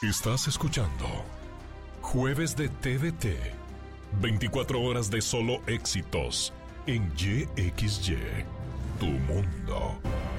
Estás escuchando Jueves de TVT. 24 horas de solo éxitos en YXY, tu mundo.